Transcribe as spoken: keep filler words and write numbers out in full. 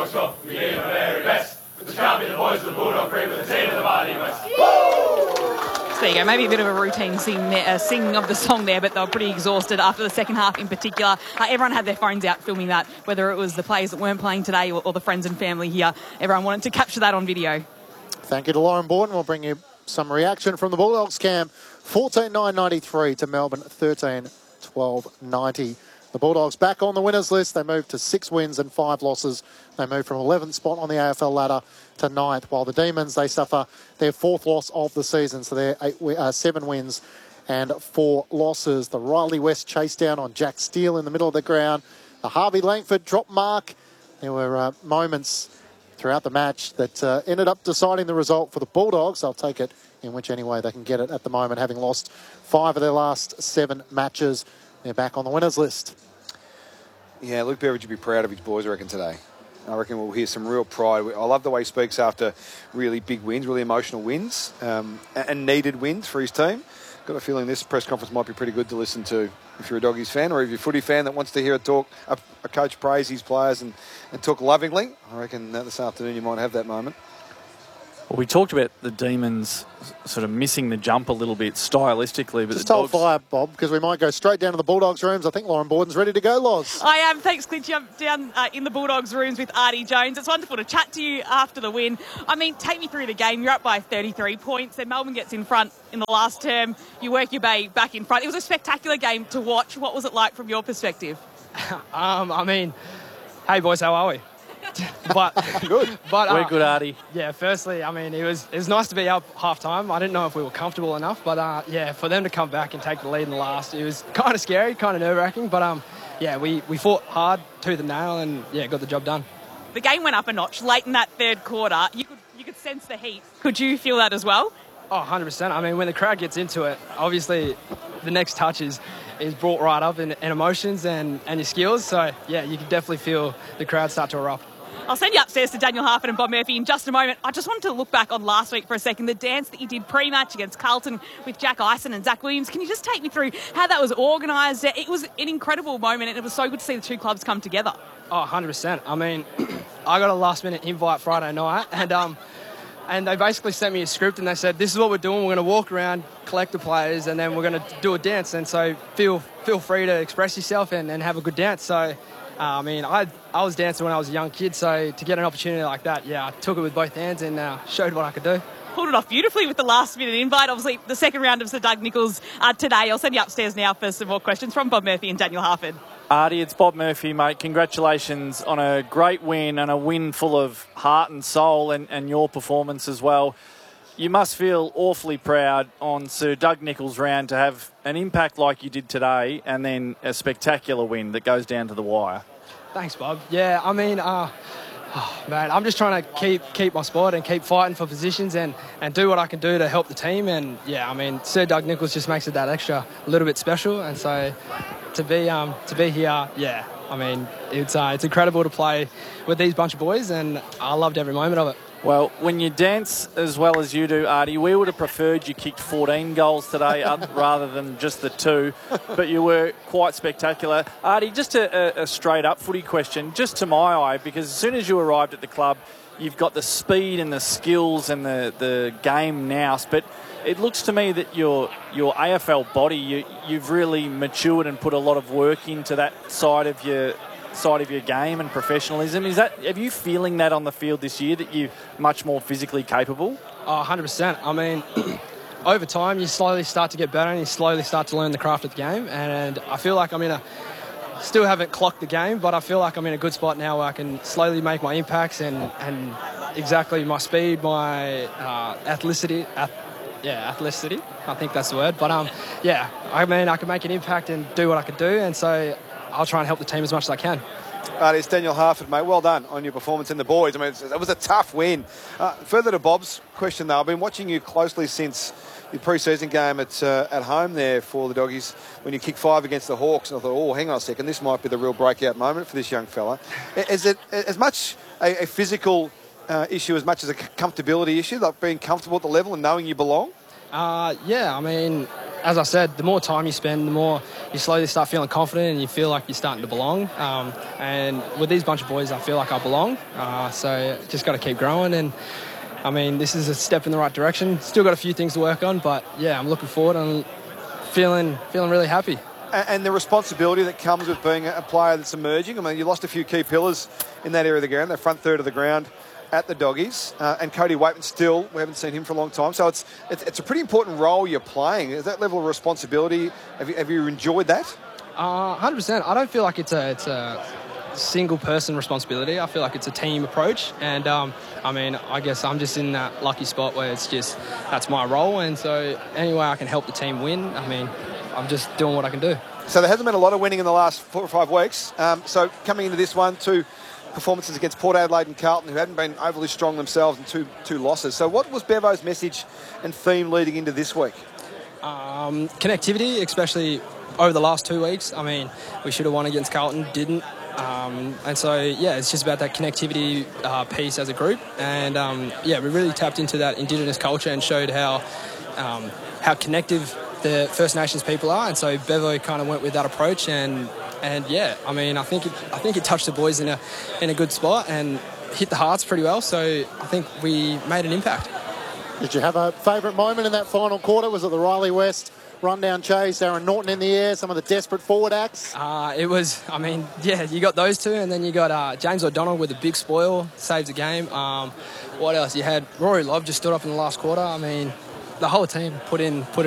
Bulldogs go. We gave them the very best. With the champion, the boys of the Bulldog Crew, with the team of the Valley West. So there you go, maybe a bit of a routine sing, uh, sing of the song there, but they were pretty exhausted after the second half in particular. Uh, everyone had their phones out filming that, whether it was the players that weren't playing today or, or the friends and family here. Everyone wanted to capture that on video. Thank you to Lauren Borden. We'll bring you some reaction from the Bulldogs camp. fourteen nine ninety-three to Melbourne thirteen twelve ninety. The Bulldogs back on the winners list. They moved to six wins and five losses. They moved from eleventh spot on the A F L ladder to ninth, while the Demons, they suffer their fourth loss of the season. So they're eight, uh, seven wins and four losses. The Riley West chase down on Jack Steele in the middle of the ground. The Harvey Langford drop mark. There were uh, moments throughout the match that uh, ended up deciding the result for the Bulldogs. They'll take it in which any way they can get it at the moment, having lost five of their last seven matches. They're back on the winners list. Yeah, Luke Beveridge would be proud of his boys, I reckon, today. I reckon we'll hear some real pride. I love the way he speaks after really big wins, really emotional wins, um, and needed wins for his team. Got a feeling this press conference might be pretty good to listen to if you're a Doggies fan, or if you're a footy fan that wants to hear a talk, a, a coach praise his players and, and talk lovingly. I reckon that this afternoon you might have that moment. Well, we talked about the Demons sort of missing the jump a little bit stylistically. But Just the hold Dogs... fire, Bob, because we might go straight down to the Bulldogs rooms. I think Lauren Borden's ready to go, Loz. I am. Thanks, Clint. I'm down uh, in the Bulldogs rooms with Artie Jones. It's wonderful to chat to you after the win. I mean, take me through the game. You're up by thirty-three points. Then Melbourne gets in front in the last term. You work your way back in front. It was a spectacular game to watch. What was it like from your perspective? um, I mean, hey, boys, how are we? but good. But, uh, We're good, Artie. Yeah, firstly, I mean, it was it was nice to be up half time. I didn't know if we were comfortable enough, but uh, yeah, for them to come back and take the lead in the last, it was kind of scary, kind of nerve wracking. But um, yeah, we, we fought hard, tooth and nail, and yeah, got the job done. The game went up a notch late in that third quarter. You could you could sense the heat. Could you feel that as well? Oh, one hundred percent. I mean, when the crowd gets into it, obviously the next touch is, is brought right up in, in emotions and, and your skills. So, yeah, you can definitely feel the crowd start to erupt. I'll send you upstairs to Daniel Harford and Bob Murphy in just a moment. I just wanted to look back on last week for a second. The dance that you did pre-match against Carlton with Jack Ison and Zach Williams. Can you just take me through how that was organised? It was an incredible moment, and it was so good to see the two clubs come together. Oh, one hundred percent. I mean, I got a last-minute invite Friday night, and um, and they basically sent me a script, and they said, this is what we're doing. We're going to walk around, collect the players, and then we're going to do a dance. And so feel feel free to express yourself and, and have a good dance. So... Uh, I mean, I I was dancing when I was a young kid, so to get an opportunity like that, yeah, I took it with both hands and uh, showed what I could do. Pulled it off beautifully with the last-minute invite. Obviously, the second round of Sir Doug Nicholls uh, today. I'll send you upstairs now for some more questions from Bob Murphy and Daniel Harford. Artie, it's Bob Murphy, mate. Congratulations on a great win and a win full of heart and soul and, and your performance as well. You must feel awfully proud on Sir Doug Nicholls' round to have an impact like you did today and then a spectacular win that goes down to the wire. Thanks, Bob. Yeah, I mean, uh, oh, man, I'm just trying to keep keep my spot and keep fighting for positions and, and do what I can do to help the team. And, yeah, I mean, Sir Doug Nicholls just makes it that extra a little bit special. And so to be um, to be here, yeah, I mean, it's uh, it's incredible to play with these bunch of boys, and I loved every moment of it. Well, when you dance as well as you do, Artie, we would have preferred you kicked fourteen goals today rather than just the two, but you were quite spectacular. Artie, just a, a straight-up footy question, just to my eye, because as soon as you arrived at the club, you've got the speed and the skills and the, the game nous, but it looks to me that your your A F L body, you, you've really matured and put a lot of work into that side of your side of your game and professionalism. Is that, have you feeling that on the field this year, that you're much more physically capable? Oh, one hundred percent. I mean, over time, you slowly start to get better and you slowly start to learn the craft of the game. And I feel like I'm in a, still haven't clocked the game, but I feel like I'm in a good spot now where I can slowly make my impacts and, and exactly my speed, my uh, athleticity, ath- yeah, athleticity, I think that's the word. But um, yeah, I mean, I can make an impact and do what I can do. And so I'll try and help the team as much as I can. Uh, it's Daniel Harford, mate. Well done on your performance in the boys. I mean, it was a tough win. Uh, further to Bob's question, though, I've been watching you closely since the pre-season game at uh, at home there for the Doggies when you kicked five against the Hawks. And I thought, oh, hang on a second, this might be the real breakout moment for this young fella. Is it as much a, a physical uh, issue as much as a comfortability issue, like being comfortable at the level and knowing you belong? Uh, yeah, I mean, as I said, the more time you spend, the more you slowly start feeling confident and you feel like you're starting to belong. Um, and with these bunch of boys, I feel like I belong. Uh, so just got to keep growing. And I mean, this is a step in the right direction. Still got a few things to work on, but yeah, I'm looking forward and feeling feeling really happy. And the responsibility that comes with being a player that's emerging. I mean, you lost a few key pillars in that area of the ground, the front third of the ground at the Doggies. Uh, and Cody Waitman still, we haven't seen him for a long time. So it's, it's it's a pretty important role you're playing. Is that level of responsibility, have you, have you enjoyed that? Uh, one hundred percent. I don't feel like it's a, it's a single person responsibility. I feel like it's a team approach. And, um, I mean, I guess I'm just in that lucky spot where it's just, that's my role. And so any way I can help the team win, I mean, I'm just doing what I can do. So there hasn't been a lot of winning in the last four or five weeks. Um, so coming into this one, two performances against Port Adelaide and Carlton, who hadn't been overly strong themselves, and two two losses. So what was Bevo's message and theme leading into this week? Um, connectivity, especially over the last two weeks. I mean, we should have won against Carlton, didn't. Um, and so, yeah, it's just about that connectivity uh, piece as a group. And, um, yeah, we really tapped into that Indigenous culture and showed how um, how connective the First Nations people are. And so Bevo kind of went with that approach. And, and yeah, I mean, I think it, I think it touched the boys in a in a good spot and hit the hearts pretty well. So I think we made an impact. Did you have a favourite moment in that final quarter? Was it the Riley West run-down chase, Aaron Norton in the air, some of the desperate forward acts? Uh, it was, I mean, yeah, you got those two, and then you got uh, James O'Donnell with a big spoil, saves the game. Um, what else? You had Rory Love just stood up in the last quarter. I mean, the whole team put in put in